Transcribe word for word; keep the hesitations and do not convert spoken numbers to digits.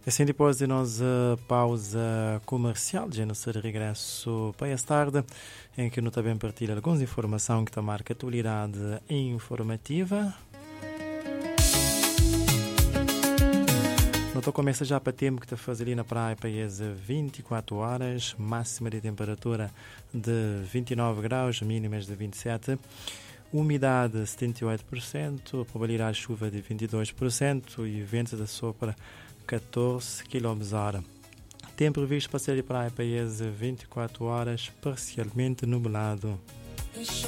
Assim, depois de nossa pausa comercial, já não será regresso para esta tarde, em que não também partilha algumas informações que está marca atualidade informativa. Não começa já para tempo que está a fazer ali na praia para as vinte e quatro horas, máxima de temperatura de vinte e nove graus, mínimas de vinte e sete. Umidade setenta e oito por cento, probabilidade de chuva de vinte e dois por cento e vento da sopra catorze quilômetros por hora. Tempo previsto para sair de praia para as vinte e quatro horas, parcialmente nublado.